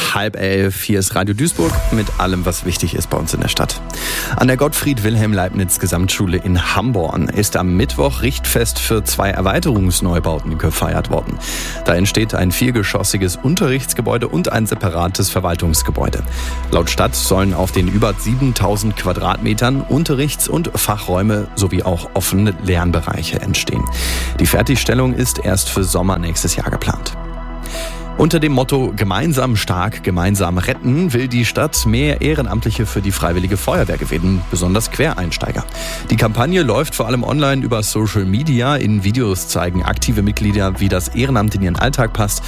10:30. Hier ist Radio Duisburg mit allem, was wichtig ist bei uns in der Stadt. An der Gottfried-Wilhelm-Leibniz-Gesamtschule in Hamborn ist am Mittwoch Richtfest für 2 Erweiterungsneubauten gefeiert worden. Da entsteht ein 4-geschossiges Unterrichtsgebäude und ein separates Verwaltungsgebäude. Laut Stadt sollen auf den über 7.000 Quadratmetern Unterrichts- und Fachräume sowie auch offene Lernbereiche entstehen. Die Fertigstellung ist erst für Sommer nächstes Jahr geplant. Unter dem Motto Gemeinsam stark, gemeinsam retten will die Stadt mehr Ehrenamtliche für die Freiwillige Feuerwehr gewinnen, besonders Quereinsteiger. Die Kampagne läuft vor allem online über Social Media. In Videos zeigen aktive Mitglieder, wie das Ehrenamt in ihren Alltag passt